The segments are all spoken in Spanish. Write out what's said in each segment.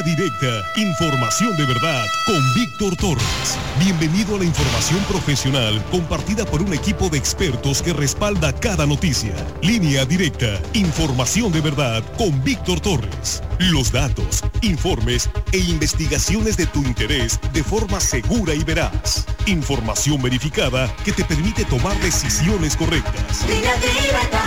Directa, información de verdad con Víctor Torres. Bienvenido a la información profesional compartida por un equipo de expertos que respalda cada noticia. Línea Directa, información de verdad con Víctor Torres. Los datos, informes e investigaciones de tu interés de forma segura y veraz. Información verificada que te permite tomar decisiones correctas. Línea Directa.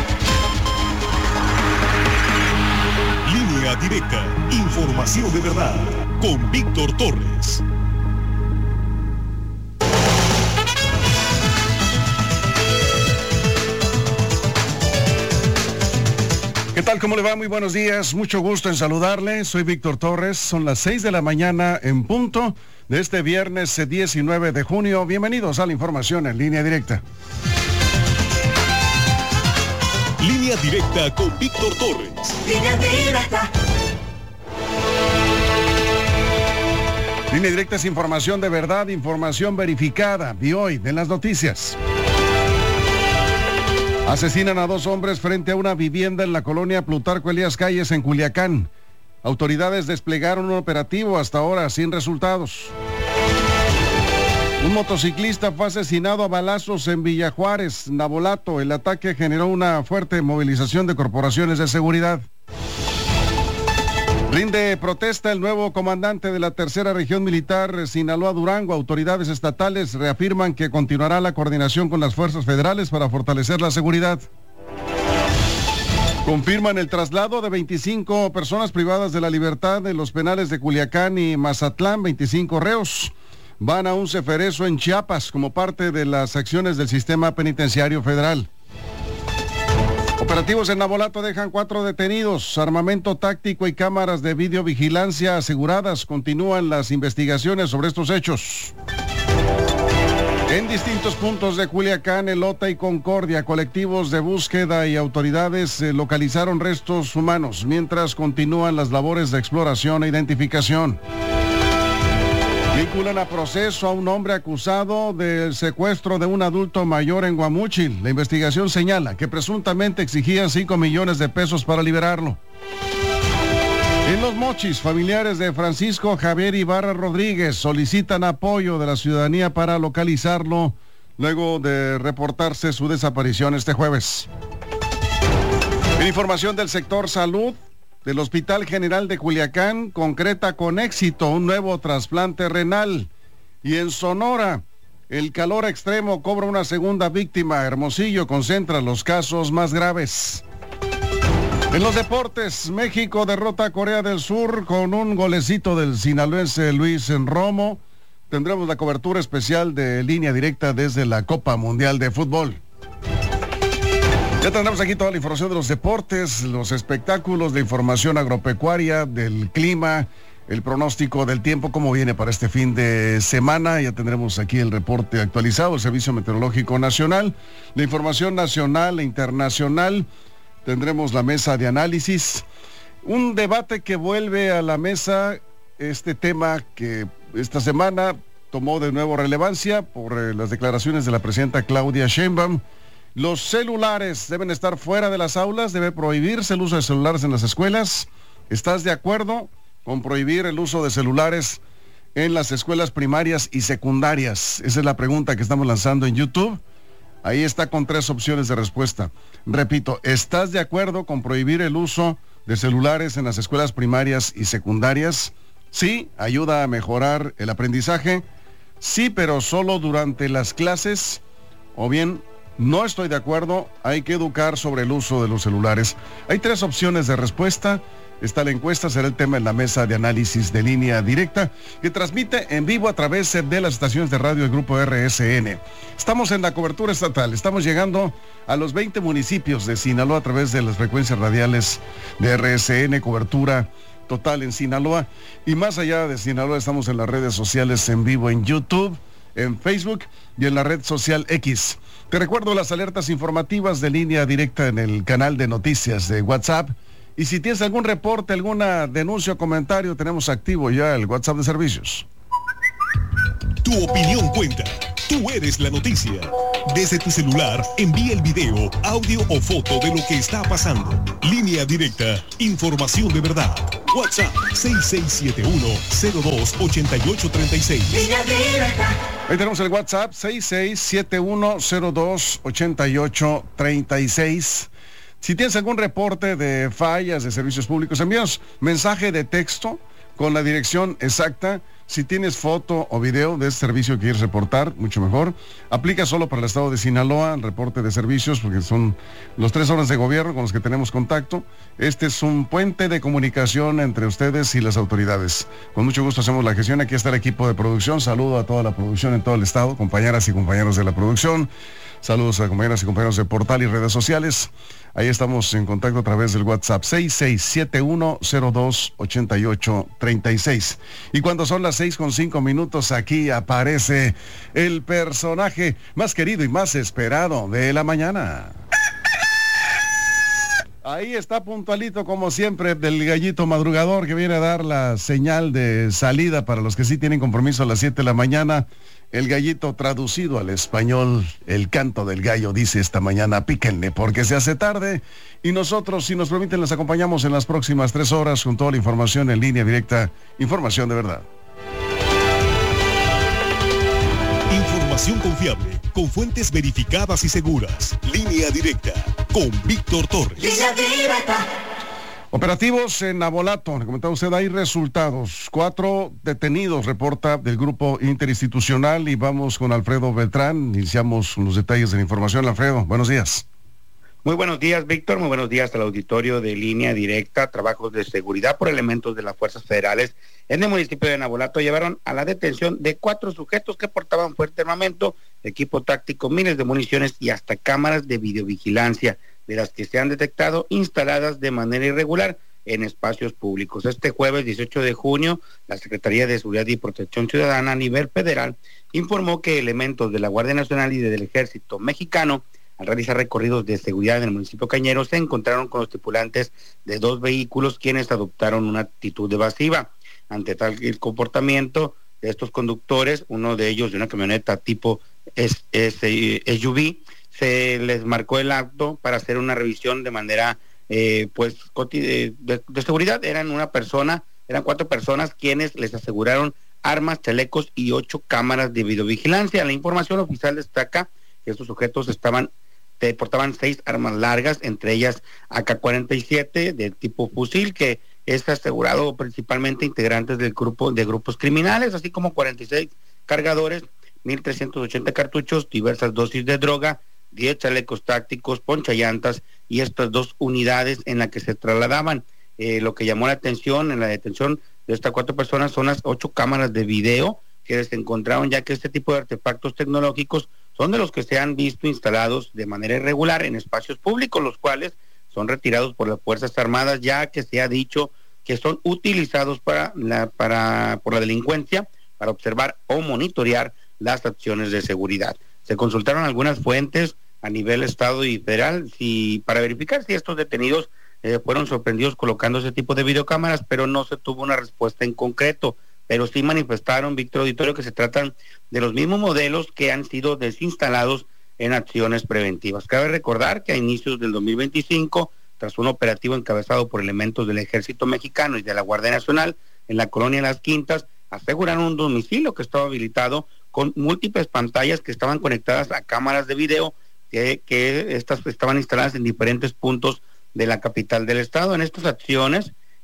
Línea Directa, información de verdad, con Víctor Torres. ¿Qué tal? ¿Cómo le va? Muy buenos días, mucho gusto en saludarle. Soy Víctor Torres, son las 6 de la mañana en punto de este viernes 19 de junio. Bienvenidos a la información en Línea Directa. Línea Directa con Víctor Torres. Línea Directa. Línea Directa es información de verdad, información verificada. Y hoy, de las noticias. Asesinan a 2 hombres frente a una vivienda en la colonia Plutarco Elías Calles en Culiacán. Autoridades desplegaron un operativo hasta ahora sin resultados. Un motociclista fue asesinado a balazos en Villa Juárez, Navolato. El ataque generó una fuerte movilización de corporaciones de seguridad. Rinde protesta el nuevo comandante de la Tercera Región Militar, Sinaloa Durango. Autoridades estatales reafirman que continuará la coordinación con las fuerzas federales para fortalecer la seguridad. Confirman el traslado de 25 personas privadas de la libertad de los penales de Culiacán y Mazatlán. 25 reos van a un ceferezo en Chiapas como parte de las acciones del sistema penitenciario federal. Operativos en Navolato dejan 4 detenidos, armamento táctico y cámaras de videovigilancia aseguradas. Continúan las investigaciones sobre estos hechos. En distintos puntos de Culiacán, Elota y Concordia, colectivos de búsqueda y autoridades localizaron restos humanos, mientras continúan las labores de exploración e identificación. Vinculan a proceso a un hombre acusado del secuestro de un adulto mayor en Guamúchil. La investigación señala que presuntamente exigían 5 millones de pesos para liberarlo. En Los Mochis, familiares de Francisco Javier Ibarra Rodríguez solicitan apoyo de la ciudadanía para localizarlo luego de reportarse su desaparición este jueves. En información del sector salud, del Hospital General de Culiacán concreta con éxito un nuevo trasplante renal. Y en Sonora, el calor extremo cobra una segunda víctima. Hermosillo concentra los casos más graves. En los deportes, México derrota a Corea del Sur con un golecito del sinaloense Luis Romo. Tendremos la cobertura especial de Línea Directa desde la Copa Mundial de Fútbol. Ya tendremos aquí toda la información de los deportes, los espectáculos, la información agropecuaria, del clima, el pronóstico del tiempo, cómo viene para este fin de semana. Ya tendremos aquí el reporte actualizado, el Servicio Meteorológico Nacional, la información nacional e internacional. Tendremos la mesa de análisis, un debate que vuelve a la mesa, este tema que esta semana tomó de nuevo relevancia por las declaraciones de la presidenta Claudia Sheinbaum. Los celulares deben estar fuera de las aulas, debe prohibirse el uso de celulares en las escuelas. ¿Estás de acuerdo con prohibir el uso de celulares en las escuelas primarias y secundarias? Esa es la pregunta que estamos lanzando en YouTube. Ahí está con 3 opciones de respuesta. Repito, ¿estás de acuerdo con prohibir el uso de celulares en las escuelas primarias y secundarias? Sí, ayuda a mejorar el aprendizaje. Sí, pero solo durante las clases. O bien, no estoy de acuerdo, hay que educar sobre el uso de los celulares. Hay 3 opciones de respuesta. Está la encuesta, será el tema en la mesa de análisis de Línea Directa, que transmite en vivo a través de las estaciones de radio del Grupo RSN. Estamos en la cobertura estatal, estamos llegando a los 20 municipios de Sinaloa a través de las frecuencias radiales de RSN, cobertura total en Sinaloa. Y más allá de Sinaloa, estamos en las redes sociales en vivo en YouTube, en Facebook y en la red social X. Te recuerdo las alertas informativas de Línea Directa en el canal de noticias de WhatsApp. Y si tienes algún reporte, alguna denuncia o comentario, tenemos activo ya el WhatsApp de servicios. Tu opinión cuenta. Tú eres la noticia. Desde tu celular, envía el video, audio o foto de lo que está pasando. Línea Directa, información de verdad. WhatsApp 6671-028836. Línea directa. Ahí tenemos el WhatsApp 6671028836. Si tienes algún reporte de fallas de servicios públicos, envíanos mensaje de texto con la dirección exacta. Si tienes foto o video de este servicio que quieres reportar, mucho mejor. Aplica solo para el estado de Sinaloa, el reporte de servicios, porque son los 3 órdenes de gobierno con los que tenemos contacto. Este es un puente de comunicación entre ustedes y las autoridades. Con mucho gusto hacemos la gestión. Aquí está el equipo de producción. Saludo a toda la producción en todo el estado, compañeras y compañeros de la producción. Saludos a compañeras y compañeros de portal y redes sociales. Ahí estamos en contacto a través del WhatsApp 6671028836. Y cuando son las 6:05, aquí aparece el personaje más querido y más esperado de la mañana. Ahí está puntualito como siempre del gallito madrugador que viene a dar la señal de salida para los que sí tienen compromiso a las 7 de la mañana. El gallito traducido al español, el canto del gallo dice esta mañana: píquenle porque se hace tarde. Y nosotros, si nos permiten, les acompañamos en las próximas 3 horas con toda la información en línea directa, información de verdad. Información confiable, con fuentes verificadas y seguras. Línea directa, con Víctor Torres. Línea directa. Operativos en Navolato, le comentaba usted, hay resultados. 4 detenidos, reporta del grupo interinstitucional, y vamos con Alfredo Beltrán. Iniciamos los detalles de la información. Alfredo, buenos días. Muy buenos días, Víctor. Muy buenos días al auditorio de Línea Directa. Trabajos de seguridad por elementos de las fuerzas federales en el municipio de Navolato llevaron a la detención de 4 sujetos que portaban fuerte armamento, equipo táctico, miles de municiones y hasta cámaras de videovigilancia, de las que se han detectado instaladas de manera irregular en espacios públicos. Este jueves 18 de junio, la Secretaría de Seguridad y Protección Ciudadana a nivel federal informó que elementos de la Guardia Nacional y del Ejército Mexicano, al realizar recorridos de seguridad en el municipio Cañero, se encontraron con los tripulantes de 2 vehículos, quienes adoptaron una actitud evasiva. Ante tal comportamiento de estos conductores, uno de ellos de una camioneta tipo SUV, se les marcó el acto para hacer una revisión de manera de seguridad. Eran 4 personas quienes les aseguraron armas, chalecos y 8 cámaras de videovigilancia. La información oficial destaca que estos sujetos portaban 6 armas largas, entre ellas AK-47 de tipo fusil, que es asegurado principalmente integrantes de grupos criminales, así como 46 cargadores, 1,380 cartuchos, diversas dosis de droga, 10 chalecos tácticos, ponchallantas y estas 2 unidades en las que se trasladaban. Lo que llamó la atención en la detención de estas 4 personas son las 8 cámaras de video que se encontraron, ya que este tipo de artefactos tecnológicos son de los que se han visto instalados de manera irregular en espacios públicos, los cuales son retirados por las Fuerzas Armadas, ya que se ha dicho que son utilizados por la delincuencia para observar o monitorear las acciones de seguridad. Se consultaron algunas fuentes a nivel estado y federal para verificar si estos detenidos fueron sorprendidos colocando ese tipo de videocámaras, pero no se tuvo una respuesta en concreto. Pero sí manifestaron, Víctor Auditorio, que se tratan de los mismos modelos que han sido desinstalados en acciones preventivas. Cabe recordar que a inicios del 2025, tras un operativo encabezado por elementos del Ejército Mexicano y de la Guardia Nacional en la colonia Las Quintas, aseguraron un domicilio que estaba habilitado con múltiples pantallas que estaban conectadas a cámaras de video que estas estaban instaladas en diferentes puntos de la capital del estado. En esta acción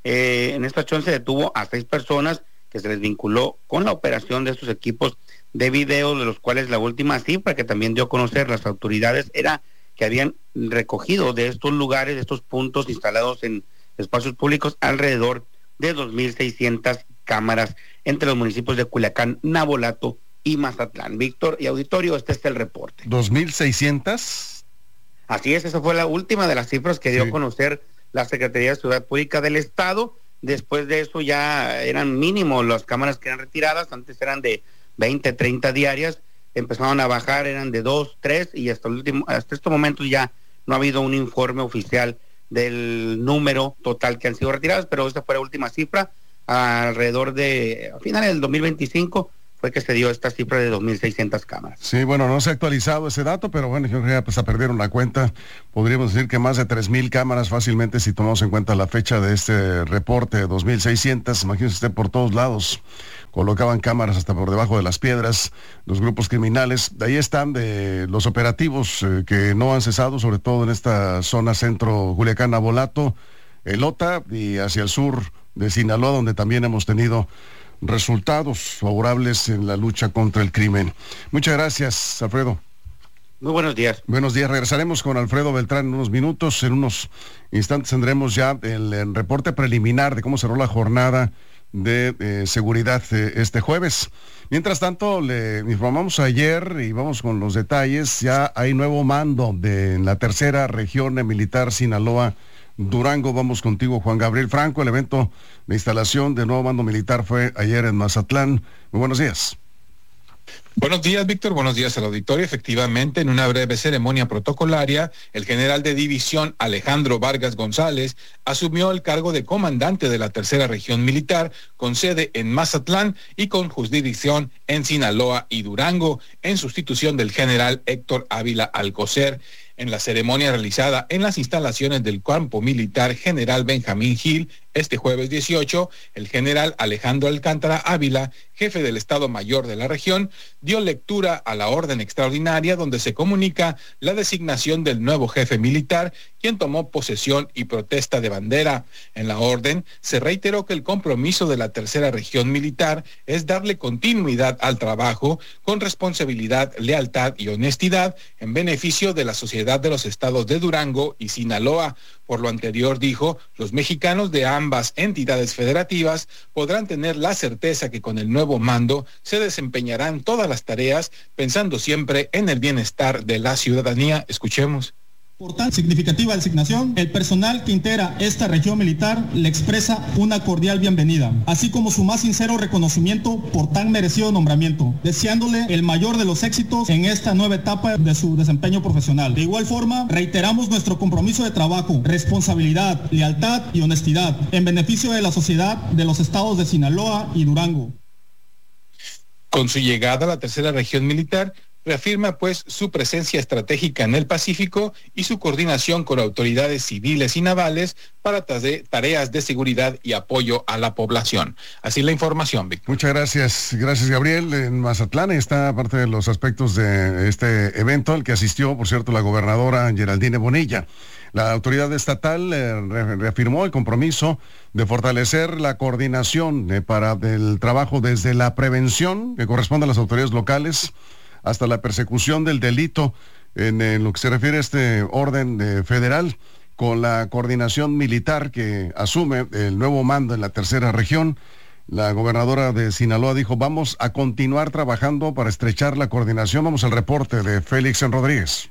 se detuvo a 6 personas que se les vinculó con la operación de estos equipos de video, de los cuales la última cifra que también dio a conocer las autoridades era que habían recogido de estos lugares, de estos puntos instalados en espacios públicos, alrededor de 2,600 cámaras entre los municipios de Culiacán, Navolato y Mazatlán. Víctor y auditorio, este es el reporte. ¿2,600? Así es, esa fue la última de las cifras que dio a conocer la Secretaría de Seguridad Pública del Estado. Después de eso ya eran mínimo las cámaras que eran retiradas, antes eran de 20, 30 diarias, empezaron a bajar, eran de 2, 3 y hasta estos momentos ya no ha habido un informe oficial del número total que han sido retiradas, pero esta fue la última cifra. A finales del 2025 fue que se dio esta cifra de 2.600 cámaras. Sí, bueno, no se ha actualizado ese dato, pero bueno, yo creo que ya pues perdieron la cuenta. Podríamos decir que más de 3,000 cámaras fácilmente si tomamos en cuenta la fecha de este reporte de 2.600. Imagínense usted, por todos lados colocaban cámaras hasta por debajo de las piedras, los grupos criminales. De ahí están de los operativos que no han cesado, sobre todo en esta zona centro, Culiacán, Navolato, Elota y hacia el sur de Sinaloa, donde también hemos tenido resultados favorables en la lucha contra el crimen. Muchas gracias, Alfredo. Muy buenos días. Buenos días. Regresaremos con Alfredo Beltrán en unos minutos. En unos instantes tendremos ya el reporte preliminar de cómo cerró la jornada de seguridad este jueves. Mientras tanto, le informamos ayer y vamos con los detalles. Ya hay nuevo mando en la tercera región militar Sinaloa Durango. Vamos contigo, Juan Gabriel Franco. El evento de instalación del nuevo mando militar fue ayer en Mazatlán. Muy buenos días. Buenos días, Víctor. Buenos días al auditorio. Efectivamente, en una breve ceremonia protocolaria, el general de división Alejandro Vargas González asumió el cargo de comandante de la tercera región militar, con sede en Mazatlán y con jurisdicción en Sinaloa y Durango, en sustitución del general Héctor Ávila Alcocer. En la ceremonia realizada en las instalaciones del Campo Militar General Benjamín Gil, este jueves 18, el general Alejandro Alcántara Ávila, jefe del Estado Mayor de la región, dio lectura a la orden extraordinaria donde se comunica la designación del nuevo jefe militar, quien tomó posesión y protesta de bandera. En la orden se reiteró que el compromiso de la tercera región militar es darle continuidad al trabajo con responsabilidad, lealtad y honestidad en beneficio de la sociedad de los estados de Durango y Sinaloa. Por lo anterior, dijo, los mexicanos de ambas entidades federativas podrán tener la certeza que con el nuevo mando se desempeñarán todas las tareas pensando siempre en el bienestar de la ciudadanía. Escuchemos. Por tan significativa designación, el personal que integra esta región militar le expresa una cordial bienvenida, así como su más sincero reconocimiento por tan merecido nombramiento, deseándole el mayor de los éxitos en esta nueva etapa de su desempeño profesional. De igual forma, reiteramos nuestro compromiso de trabajo, responsabilidad, lealtad y honestidad en beneficio de la sociedad de los estados de Sinaloa y Durango. Con su llegada a la tercera región militar, reafirma pues su presencia estratégica en el Pacífico y su coordinación con autoridades civiles y navales para tareas de seguridad y apoyo a la población. Así la información, Víctor. Muchas gracias. Gracias, Gabriel. En Mazatlán está parte de los aspectos de este evento, al que asistió, por cierto, la gobernadora Geraldine Bonilla. La autoridad estatal reafirmó el compromiso de fortalecer la coordinación para el trabajo desde la prevención, que corresponde a las autoridades locales, hasta la persecución del delito en lo que se refiere a este orden federal, con la coordinación militar que asume el nuevo mando en la tercera región. La gobernadora de Sinaloa dijo, vamos a continuar trabajando para estrechar la coordinación. Vamos al reporte de Félix Rodríguez.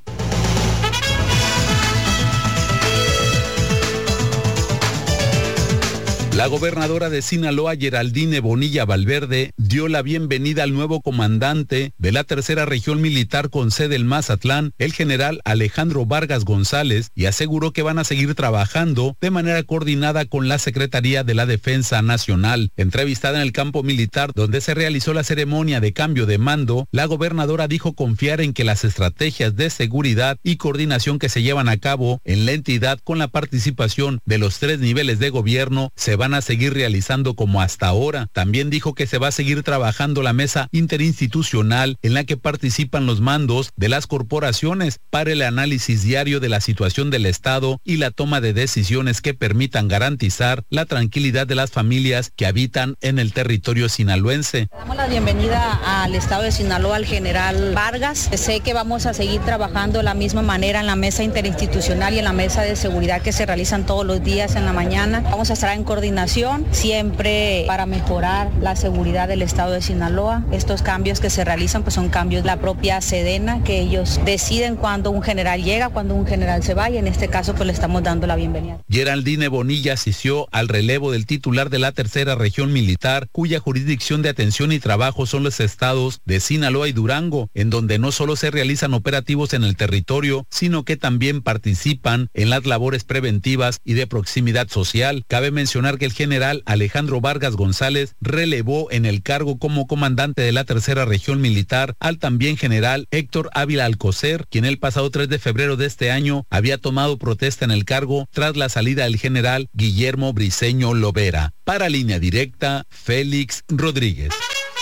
La gobernadora de Sinaloa, Geraldine Bonilla Valverde, dio la bienvenida al nuevo comandante de la tercera región militar con sede en Mazatlán, el general Alejandro Vargas González, y aseguró que van a seguir trabajando de manera coordinada con la Secretaría de la Defensa Nacional. Entrevistada en el campo militar donde se realizó la ceremonia de cambio de mando, la gobernadora dijo confiar en que las estrategias de seguridad y coordinación que se llevan a cabo en la entidad con la participación de los 3 niveles de gobierno se van a seguir realizando como hasta ahora. También dijo que se va a seguir trabajando la mesa interinstitucional en la que participan los mandos de las corporaciones para el análisis diario de la situación del Estado y la toma de decisiones que permitan garantizar la tranquilidad de las familias que habitan en el territorio sinaloense. Damos la bienvenida al Estado de Sinaloa al general Vargas. Sé que vamos a seguir trabajando de la misma manera en la mesa interinstitucional y en la mesa de seguridad que se realizan todos los días en la mañana. Vamos a estar en coordinación siempre para mejorar la seguridad del Estado de Sinaloa. Estos cambios que se realizan pues son cambios de la propia Sedena, que ellos deciden cuando un general llega, cuando un general se va, y en este caso pues le estamos dando la bienvenida. Geraldine Bonilla asistió al relevo del titular de la tercera región militar, cuya jurisdicción de atención y trabajo son los estados de Sinaloa y Durango, en donde no solo se realizan operativos en el territorio, sino que también participan en las labores preventivas y de proximidad social. Cabe mencionar que el general Alejandro Vargas González relevó en el cargo como comandante de la tercera región militar al también general Héctor Ávila Alcocer, quien el pasado 3 de febrero de este año había tomado protesta en el cargo tras la salida del general Guillermo Briceño Lovera. Para Línea Directa, Félix Rodríguez.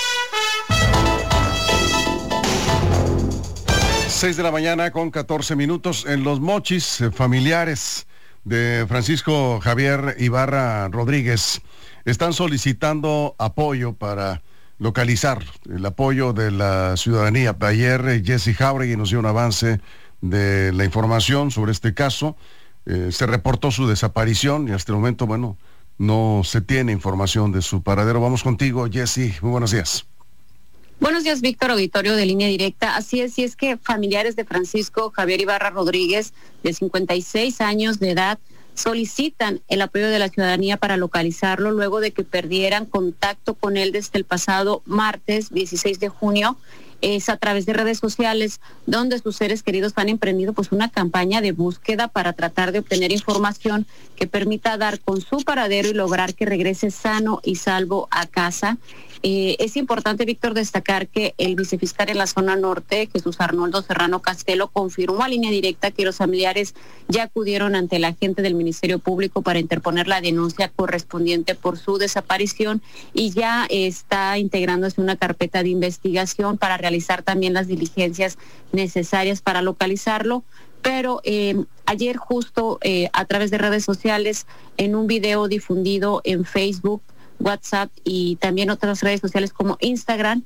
6 de la mañana con 14 minutos. En Los Mochis, familiares de Francisco Javier Ibarra Rodríguez están solicitando apoyo para localizarlo, el apoyo de la ciudadanía. Ayer Jesse Jauregui nos dio un avance de la información sobre este caso. Se reportó su desaparición y hasta el momento, bueno, no se tiene información de su paradero. Vamos contigo, Jesse. Muy buenos días. Buenos días, Víctor, auditorio de Línea Directa. Así es, y es que familiares de Francisco Javier Ibarra Rodríguez, de 56 años de edad, solicitan el apoyo de la ciudadanía para localizarlo luego de que perdieran contacto con él desde el pasado martes 16 de junio. Es a través de redes sociales donde sus seres queridos han emprendido pues una campaña de búsqueda para tratar de obtener información que permita dar con su paradero y lograr que regrese sano y salvo a casa. Es importante, Víctor, destacar que el vicefiscal en la zona norte, Jesús Arnoldo Serrano Castelo, confirmó a Línea Directa que los familiares ya acudieron ante el agente del Ministerio Público para interponer la denuncia correspondiente por su desaparición y ya está integrándose una carpeta de investigación para realizar también las diligencias necesarias para localizarlo. Pero ayer justo a través de redes sociales, en un video difundido en Facebook, WhatsApp y también otras redes sociales como Instagram,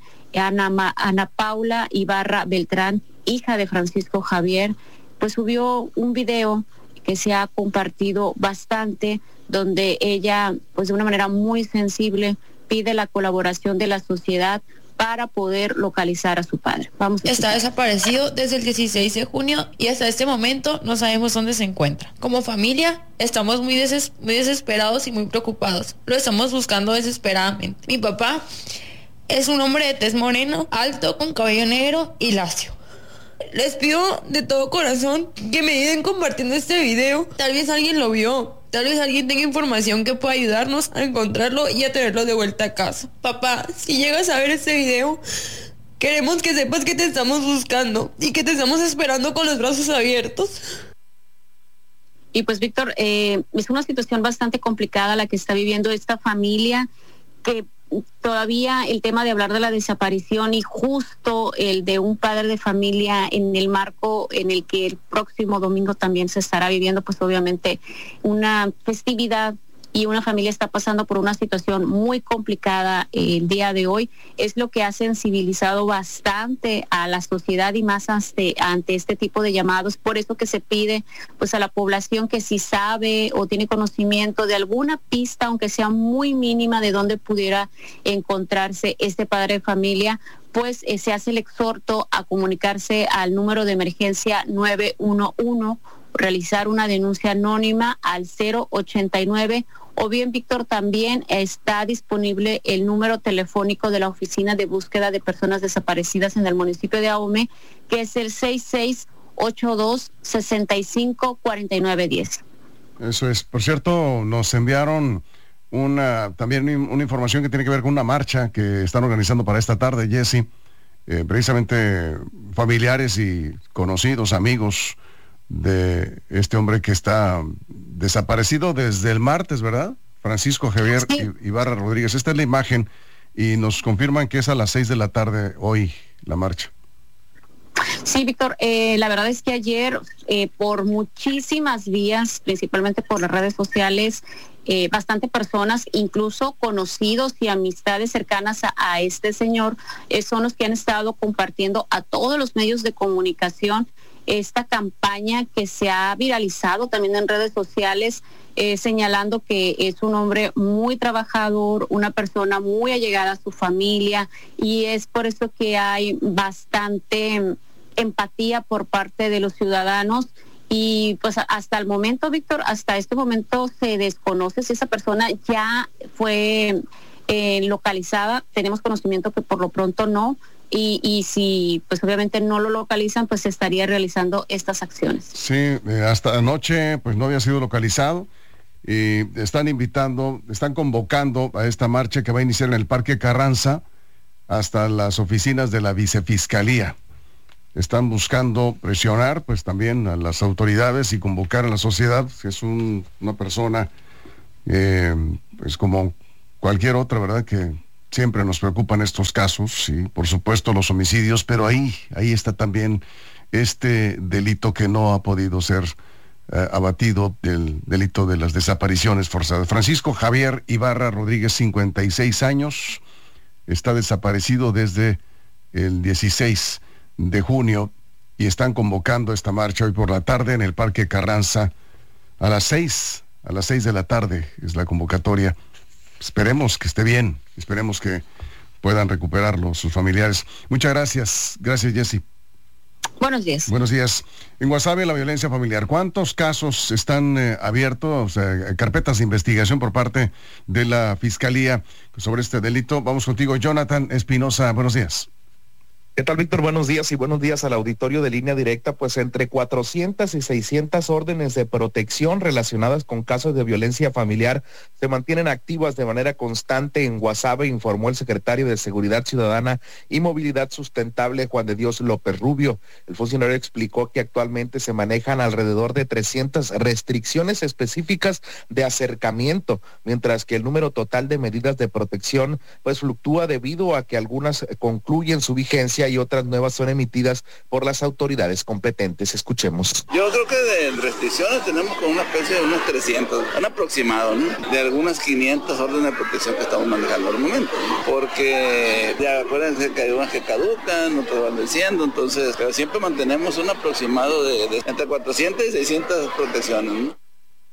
Ana Paula Ibarra Beltrán, hija de Francisco Javier, pues subió un video que se ha compartido bastante, donde ella, pues de una manera muy sensible, pide la colaboración de la sociedad para poder localizar a su padre. Está desaparecido desde el 16 de junio y hasta este momento no sabemos dónde se encuentra. Como familia estamos muy desesperados y muy preocupados. Lo estamos buscando desesperadamente. Mi papá es un hombre de tez moreno, alto, con cabello negro y lacio. Les pido de todo corazón que me ayuden compartiendo este video. Tal vez alguien lo vio. Tal vez alguien tenga información que pueda ayudarnos a encontrarlo y a traerlo de vuelta a casa. Papá, si llegas a ver este video, queremos que sepas que te estamos buscando y que te estamos esperando con los brazos abiertos. Y pues, Víctor, es una situación bastante complicada la que está viviendo esta familia, que todavía el tema de hablar de la desaparición y justo el de un padre de familia en el marco en el que el próximo domingo también se estará viviendo pues obviamente una festividad y una familia está pasando por una situación muy complicada el día de hoy, es lo que ha sensibilizado bastante a la sociedad y más ante este tipo de llamados. Por eso que se pide pues a la población que si sabe o tiene conocimiento de alguna pista, aunque sea muy mínima, de dónde pudiera encontrarse este padre de familia, pues se hace el exhorto a comunicarse al número de emergencia 911, realizar una denuncia anónima al 089, o bien, Víctor, también está disponible el número telefónico de la Oficina de Búsqueda de Personas Desaparecidas en el municipio de Ahome, que es el 6682-654910. Eso es. Por cierto, nos enviaron también una información que tiene que ver con una marcha que están organizando para esta tarde, Jesse. Precisamente familiares y conocidos, amigos de este hombre que está desaparecido desde el martes, ¿verdad? Francisco Javier Ibarra Rodríguez. Esta es la imagen y nos confirman que es a las 6 de la tarde hoy la marcha. Sí, Víctor, la verdad es que ayer por muchísimas vías, principalmente por las redes sociales, bastante personas, incluso conocidos y amistades cercanas a este señor, son los que han estado compartiendo a todos los medios de comunicación esta campaña que se ha viralizado también en redes sociales, señalando que es un hombre muy trabajador, una persona muy allegada a su familia, y es por eso que hay bastante empatía por parte de los ciudadanos. Y pues hasta el momento, Víctor, hasta este momento se desconoce si esa persona ya fue localizada. Tenemos conocimiento que por lo pronto no. Y si pues obviamente no lo localizan, pues se estaría realizando estas acciones. Sí, hasta anoche pues no había sido localizado. y están convocando a esta marcha que va a iniciar en el Parque Carranza hasta las oficinas de la Vicefiscalía. Están buscando presionar pues también a las autoridades y convocar a la sociedad, que es una persona pues como cualquier otra, ¿verdad? Que siempre nos preocupan estos casos, y por supuesto los homicidios, pero ahí está también este delito que no ha podido ser abatido, del delito de las desapariciones forzadas. Francisco Javier Ibarra Rodríguez, 56 años, está desaparecido desde el 16 de junio y están convocando esta marcha hoy por la tarde en el Parque Carranza a las 6 de la tarde es la convocatoria. Esperemos que esté bien, esperemos que puedan recuperarlo sus familiares. Muchas gracias. Gracias, Jessy. Buenos días. Buenos días. En Guasave, la violencia familiar, ¿cuántos casos están abiertos, o sea, carpetas de investigación por parte de la Fiscalía sobre este delito? Vamos contigo, Jonathan Espinosa. Buenos días. ¿Qué tal, Víctor? Buenos días y buenos días al auditorio de Línea Directa. Pues entre 400 y 600 órdenes de protección relacionadas con casos de violencia familiar se mantienen activas de manera constante en Guasave, informó el secretario de Seguridad Ciudadana y Movilidad Sustentable, Juan de Dios López Rubio. El funcionario explicó que actualmente se manejan alrededor de 300 restricciones específicas de acercamiento, mientras que el número total de medidas de protección pues fluctúa debido a que algunas concluyen su vigencia y otras nuevas son emitidas por las autoridades competentes. Escuchemos. Yo creo que de restricciones tenemos como una especie de unos 300, un aproximado, ¿no? De algunas 500 órdenes de protección que estamos manejando al momento, ¿no? Porque ya acuérdense que hay unas que caducan, otras van venciendo, entonces, pero siempre mantenemos un aproximado de entre 400 y 600 protecciones, ¿no?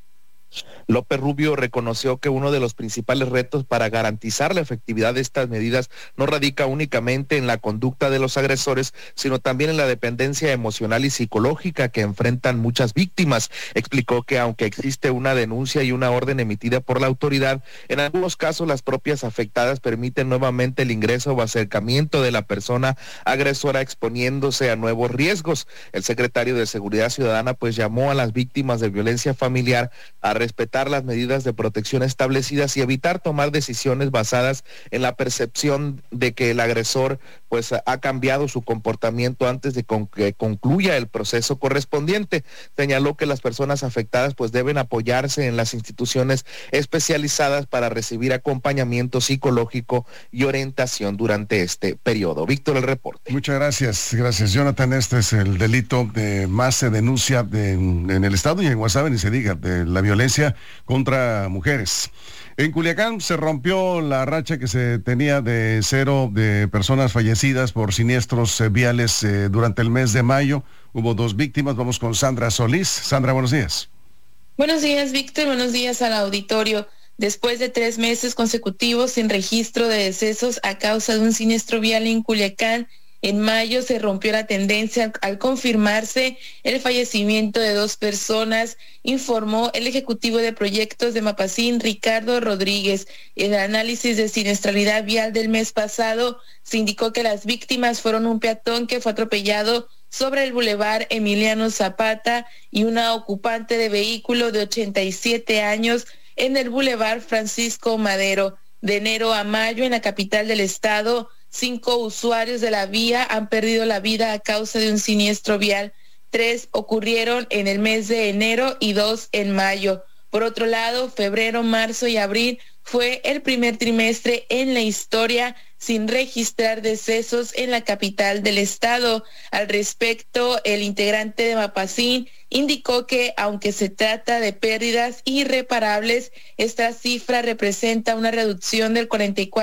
López Rubio reconoció que uno de los principales retos para garantizar la efectividad de estas medidas no radica únicamente en la conducta de los agresores, sino también en la dependencia emocional y psicológica que enfrentan muchas víctimas. Explicó que aunque existe una denuncia y una orden emitida por la autoridad, en algunos casos las propias afectadas permiten nuevamente el ingreso o acercamiento de la persona agresora, exponiéndose a nuevos riesgos. El secretario de Seguridad Ciudadana pues llamó a las víctimas de violencia familiar a respetar las medidas de protección establecidas y evitar tomar decisiones basadas en la percepción de que el agresor pues ha cambiado su comportamiento antes de que concluya el proceso correspondiente. Señaló que las personas afectadas pues deben apoyarse en las instituciones especializadas para recibir acompañamiento psicológico y orientación durante este periodo. Víctor, el reporte. Muchas gracias, Jonathan. Este es el delito de más se denuncia en el estado y en Guasave, ni se diga, de la violencia contra mujeres. En Culiacán se rompió la racha que se tenía de 0 de personas fallecidas por siniestros viales durante el mes de mayo. Hubo 2 víctimas. Vamos con Sandra Solís. Sandra, buenos días. Buenos días, Víctor. Buenos días al auditorio. Después de 3 meses consecutivos sin registro de decesos a causa de un siniestro vial en Culiacán, en mayo se rompió la tendencia al confirmarse el fallecimiento de 2 personas, informó el ejecutivo de proyectos de Mapacín, Ricardo Rodríguez. En el análisis de siniestralidad vial del mes pasado, se indicó que las víctimas fueron un peatón que fue atropellado sobre el bulevar Emiliano Zapata y una ocupante de vehículo de 87 años en el bulevar Francisco Madero. De enero a mayo, en la capital del estado, 5 usuarios de la vía han perdido la vida a causa de un siniestro vial. 3 ocurrieron en el mes de enero y 2 en mayo. Por otro lado, febrero, marzo y abril fue el primer trimestre en la historia sin registrar decesos en la capital del estado. Al respecto, el integrante de Mapacín indicó que, aunque se trata de pérdidas irreparables, esta cifra representa una reducción del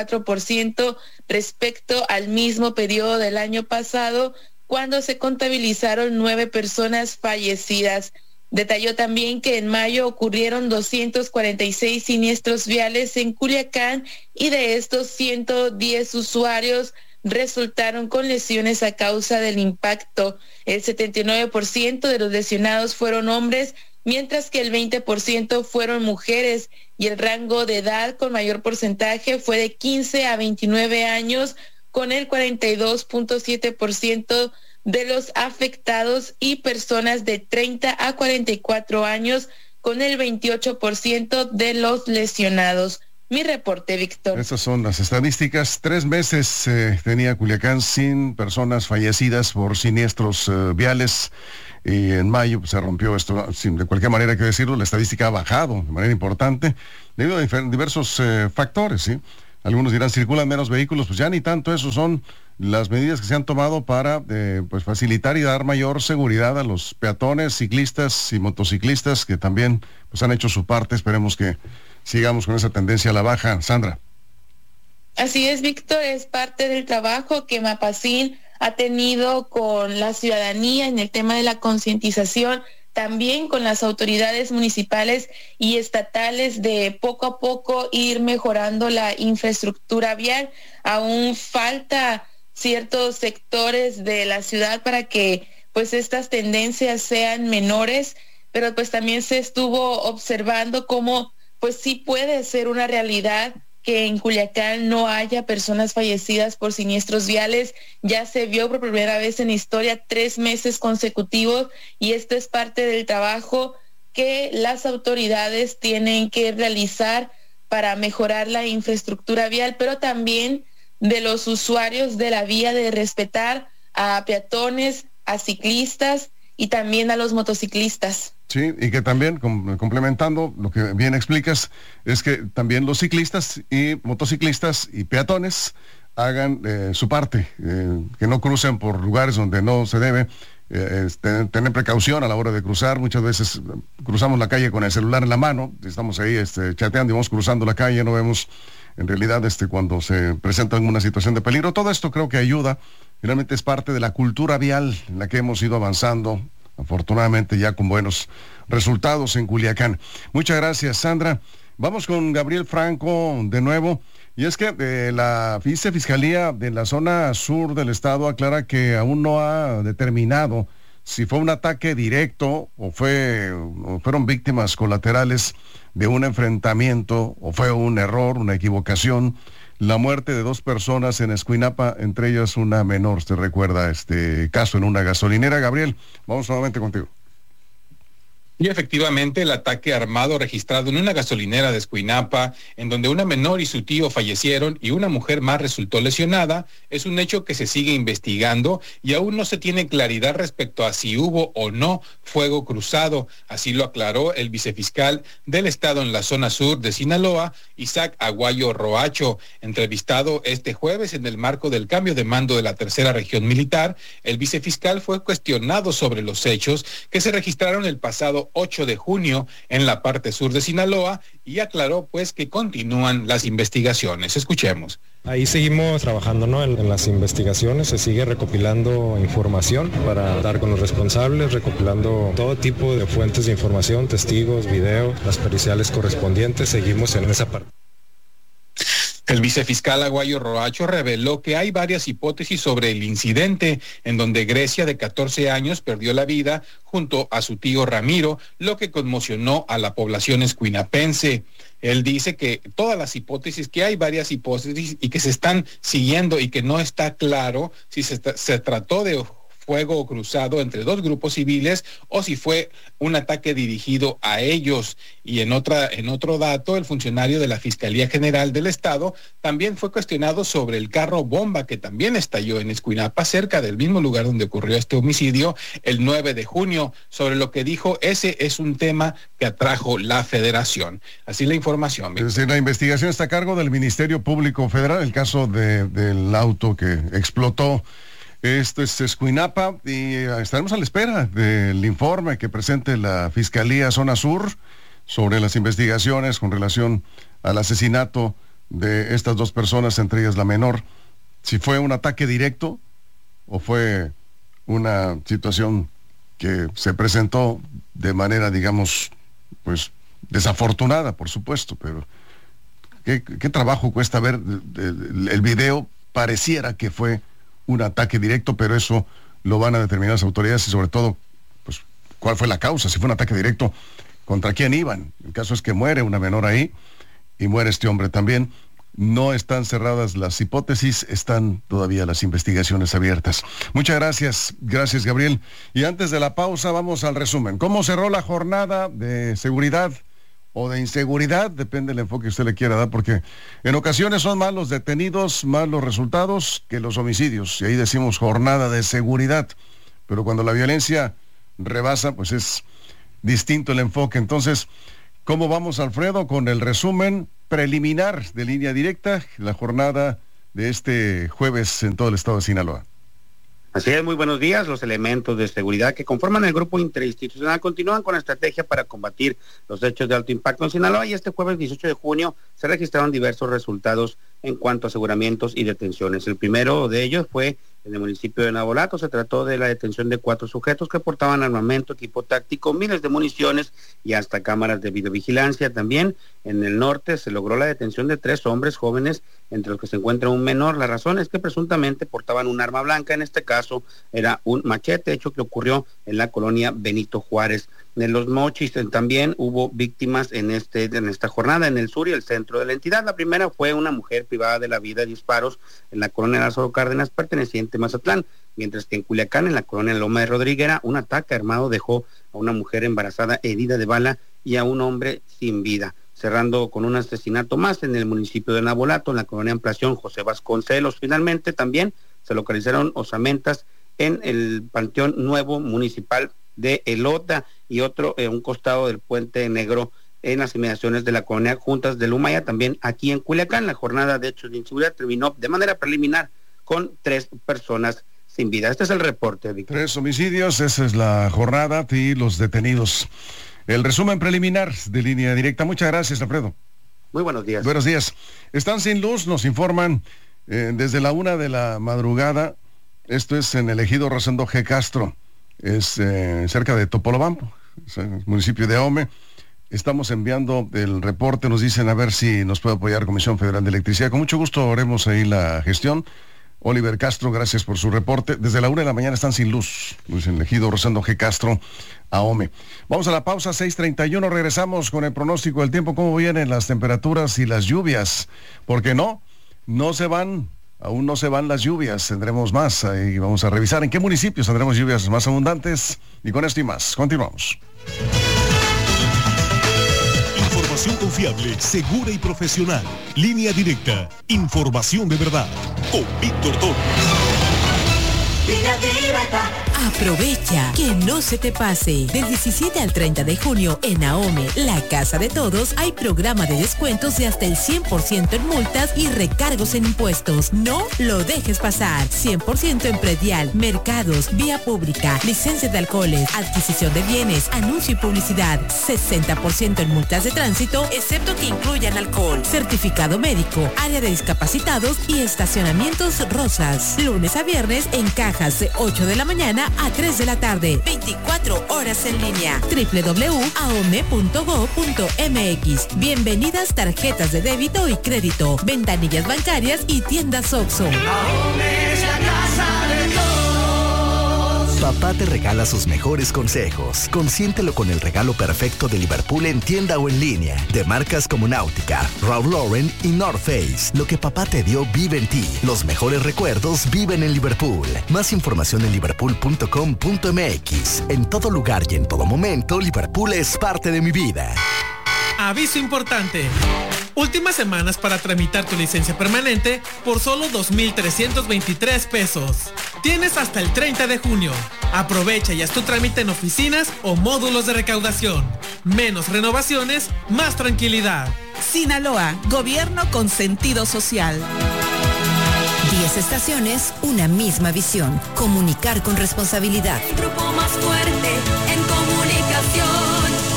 44% respecto al mismo periodo del año pasado, cuando se contabilizaron 9 personas fallecidas. Detalló también que en mayo ocurrieron 246 siniestros viales en Culiacán y de estos 110 usuarios resultaron con lesiones a causa del impacto. El 79% de los lesionados fueron hombres, mientras que el 20% fueron mujeres, y el rango de edad con mayor porcentaje fue de 15 a 29 años, con el 42.7% de los afectados, y personas de 30 a 44 años con el 28% de los lesionados. Mi reporte, Víctor. Estas son las estadísticas. 3 meses tenía Culiacán sin personas fallecidas por siniestros viales. Y en mayo pues, se rompió esto. De cualquier manera hay que decirlo, la estadística ha bajado de manera importante debido a diversos factores, ¿sí? Algunos dirán, circulan menos vehículos, pues ya ni tanto eso, son las medidas que se han tomado para pues facilitar y dar mayor seguridad a los peatones, ciclistas y motociclistas que también pues han hecho su parte. Esperemos que sigamos con esa tendencia a la baja. Sandra. Así es, Víctor, es parte del trabajo que Mapacín ha tenido con la ciudadanía en el tema de la concientización, también con las autoridades municipales y estatales de poco a poco ir mejorando la infraestructura vial. Aún falta ciertos sectores de la ciudad para que pues estas tendencias sean menores, pero pues también se estuvo observando cómo pues sí puede ser una realidad que en Culiacán no haya personas fallecidas por siniestros viales. Ya se vio por primera vez en historia 3 meses consecutivos, y esto es parte del trabajo que las autoridades tienen que realizar para mejorar la infraestructura vial, pero también de los usuarios de la vía, de respetar a peatones, a ciclistas y también a los motociclistas. Sí, y que también, complementando lo que bien explicas, es que también los ciclistas y motociclistas y peatones hagan su parte, que no crucen por lugares donde no se debe, tener precaución a la hora de cruzar. Muchas veces cruzamos la calle con el celular en la mano, estamos ahí chateando y vamos cruzando la calle, no vemos en realidad cuando se presenta alguna situación de peligro. Todo esto creo que ayuda, finalmente es parte de la cultura vial en la que hemos ido avanzando, afortunadamente ya con buenos resultados en Culiacán. Muchas gracias, Sandra. Vamos con Gabriel Franco de nuevo. Y es que la Fiscalía de la zona sur del estado aclara que aún no ha determinado si fue un ataque directo o fueron víctimas colaterales de un enfrentamiento, o fue un error, una equivocación, la muerte de 2 personas en Escuinapa, entre ellas una menor. ¿Usted recuerda este caso en una gasolinera? Gabriel, vamos nuevamente contigo. Y efectivamente, el ataque armado registrado en una gasolinera de Escuinapa, en donde una menor y su tío fallecieron y una mujer más resultó lesionada, es un hecho que se sigue investigando y aún no se tiene claridad respecto a si hubo o no fuego cruzado. Así lo aclaró el vicefiscal del estado en la zona sur de Sinaloa, Isaac Aguayo Roacho. Entrevistado este jueves en el marco del cambio de mando de la tercera región militar, el vicefiscal fue cuestionado sobre los hechos que se registraron el pasado 8 de junio en la parte sur de Sinaloa, y aclaró pues que continúan las investigaciones. Escuchemos. Ahí seguimos trabajando, ¿no? En las investigaciones, se sigue recopilando información para dar con los responsables, recopilando todo tipo de fuentes de información, testigos, videos, las periciales correspondientes. Seguimos en esa parte. El vicefiscal Aguayo Roacho reveló que hay varias hipótesis sobre el incidente, en donde Grecia, de 14 años, perdió la vida junto a su tío Ramiro, lo que conmocionó a la población escuinapense. Él dice que todas las hipótesis, que hay varias hipótesis y que se están siguiendo y que no está claro si se trató de fuego cruzado entre 2 grupos civiles o si fue un ataque dirigido a ellos. Y en otro dato, el funcionario de la Fiscalía General del Estado también fue cuestionado sobre el carro bomba que también estalló en Escuinapa, cerca del mismo lugar donde ocurrió este homicidio el 9 de junio, sobre lo que dijo, ese es un tema que atrajo la Federación. Así la información. Es decir, la investigación está a cargo del Ministerio Público Federal, el caso del auto que explotó. Esto es Escuinapa, y estaremos a la espera del informe que presente la Fiscalía Zona Sur sobre las investigaciones con relación al asesinato de estas 2 personas, entre ellas la menor, si fue un ataque directo o fue una situación que se presentó de manera, digamos, pues desafortunada, por supuesto, pero ¿qué trabajo cuesta ver el video? Pareciera que fue un ataque directo, pero eso lo van a determinar las autoridades, y sobre todo, pues, cuál fue la causa, si fue un ataque directo, contra quién iban. El caso es que muere una menor ahí, y muere este hombre también. no están cerradas las hipótesis, están todavía las investigaciones abiertas. Muchas gracias, gracias Gabriel. Y antes de la pausa vamos al resumen. ¿Cómo cerró la jornada de seguridad o de inseguridad? Depende del enfoque que usted le quiera dar, porque en ocasiones son más los detenidos, más los resultados que los homicidios. Y ahí decimos jornada de seguridad. Pero cuando la violencia rebasa, pues es distinto el enfoque. Entonces, ¿cómo vamos, Alfredo, con el resumen preliminar de Línea Directa, la jornada de este jueves en todo el estado de Sinaloa? Así es, muy buenos días. Los elementos de seguridad que conforman el grupo interinstitucional continúan con la estrategia para combatir los hechos de alto impacto en Sinaloa, y este jueves 18 de junio se registraron diversos resultados en cuanto a aseguramientos y detenciones. El primero de ellos fue en el municipio de Navolato. Se trató de la detención de 4 sujetos que portaban armamento, equipo táctico, miles de municiones y hasta cámaras de videovigilancia. También en el norte se logró la detención de 3 hombres jóvenes, entre los que se encuentra un menor. La razón es que presuntamente portaban un arma blanca. En este caso era un machete, hecho que ocurrió en la colonia Benito Juárez. En Los Mochis también hubo víctimas en esta jornada, en el sur y el centro de la entidad. La primera fue una mujer privada de la vida de disparos en la colonia Lázaro Cárdenas, perteneciente a Mazatlán, mientras que en Culiacán, en la colonia Loma de Rodríguez, un ataque armado dejó a una mujer embarazada herida de bala y a un hombre sin vida. Cerrando con un asesinato más en el municipio de Navolato, en la colonia Ampliación José Vasconcelos. Finalmente también se localizaron osamentas en el Panteón Nuevo Municipal de Elota y otro en un costado del Puente Negro en las inmediaciones de la colonia Juntas de Lumaya, también aquí en Culiacán. La jornada de hechos de inseguridad terminó de manera preliminar con 3 personas sin vida. Este es el reporte, Víctor. 3 homicidios, esa es la jornada y los detenidos. El resumen preliminar de Línea Directa. Muchas gracias, Alfredo. Muy buenos días. Buenos días. Están sin luz, nos informan desde la 1 de la madrugada. Esto es en el ejido Rosendo G. Castro. Es cerca de Topolobampo, municipio de Ahome. Estamos enviando el reporte, nos dicen a ver si nos puede apoyar Comisión Federal de Electricidad. Con mucho gusto haremos ahí la gestión. Oliver Castro, gracias por su reporte. Desde la 1 de la mañana están sin luz, en el ejido Rosendo G. Castro, Ahome. Vamos a la pausa, 6:31, regresamos con el pronóstico del tiempo, cómo vienen las temperaturas y las lluvias, porque no se van. Aún no se van las lluvias, tendremos más. Ahí vamos a revisar en qué municipios tendremos lluvias más abundantes. Y con esto y más, continuamos. Información confiable, segura y profesional. Línea Directa. Información de verdad. Con Víctor Torres. Línea Directa. Aprovecha, que no se te pase. Del 17 al 30 de junio en Ahome, la casa de todos, hay programa de descuentos de hasta el 100% en multas y recargos en impuestos. No lo dejes pasar. 100% en predial, mercados, vía pública, licencia de alcoholes, adquisición de bienes, anuncio y publicidad. 60% en multas de tránsito, excepto que incluyan alcohol. Certificado médico, área de discapacitados y estacionamientos Rosas. Lunes a viernes en cajas de 8 de la mañana a 3 de la tarde, 24 horas en línea. www.aome.go.mx. Bienvenidas tarjetas de débito y crédito, ventanillas bancarias y tiendas Oxxo. Ahome es la casa de todos. Papá te regala sus mejores consejos. Consiéntelo con el regalo perfecto de Liverpool en tienda o en línea. De marcas como Náutica, Ralph Lauren y North Face. Lo que papá te dio vive en ti. Los mejores recuerdos viven en Liverpool. Más información en liverpool.com.mx. En todo lugar y en todo momento, Liverpool es parte de mi vida. Aviso importante. Últimas semanas para tramitar tu licencia permanente por solo 2,323 pesos. Tienes hasta el 30 de junio. Aprovecha y haz tu trámite en oficinas o módulos de recaudación. Menos renovaciones, más tranquilidad. Sinaloa, gobierno con sentido social. 10 estaciones, una misma visión. Comunicar con responsabilidad. El grupo más fuerte en comunicación.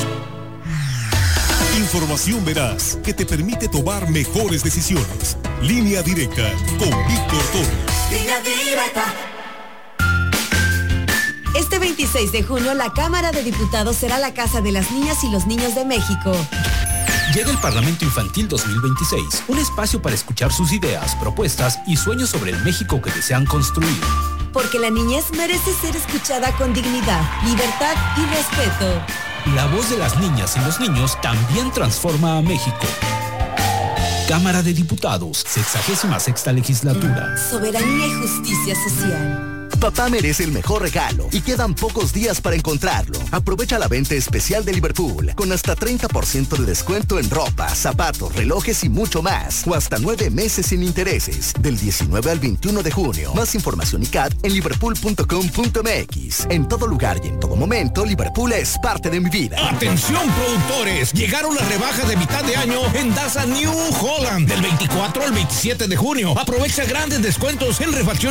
Información veraz que te permite tomar mejores decisiones. Línea Directa con Víctor Torres. Línea Directa. Este 26 de junio, la Cámara de Diputados será la casa de las niñas y los niños de México. Llega el Parlamento Infantil 2026, un espacio para escuchar sus ideas, propuestas y sueños sobre el México que desean construir. Porque la niñez merece ser escuchada con dignidad, libertad y respeto. La voz de las niñas y los niños también transforma a México. Cámara de Diputados, 66ª legislatura. Soberanía y justicia social. Papá merece el mejor regalo y quedan pocos días para encontrarlo. Aprovecha la venta especial de Liverpool con hasta 30% de descuento en ropa, zapatos, relojes y mucho más. O hasta 9 meses sin intereses. Del 19 al 21 de junio. Más información y CAT en liverpool.com.mx. En todo lugar y en todo momento, Liverpool es parte de mi vida. ¡Atención, productores! Llegaron las rebajas de mitad de año en Daza New Holland. Del 24 al 27 de junio. Aprovecha grandes descuentos en refacciones